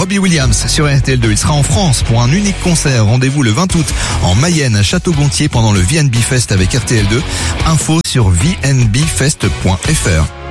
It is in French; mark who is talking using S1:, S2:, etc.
S1: Robbie Williams sur RTL2. Il sera en France pour un unique concert. Rendez-vous le 20 août en Mayenne à Château-Gontier pendant le VNB Fest avec RTL2. Info sur vnbfest.fr.